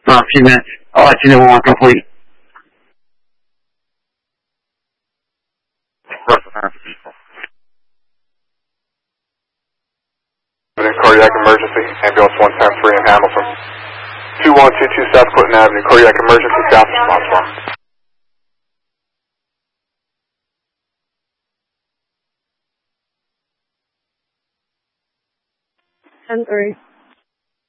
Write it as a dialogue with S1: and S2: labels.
S1: for a few minutes. I'll let you know when we're complete.
S2: Cardiac emergency, ambulance 110-3 in Hamilton. 2122 South Clinton Avenue, cardiac emergency, staff response form.
S3: 10-3.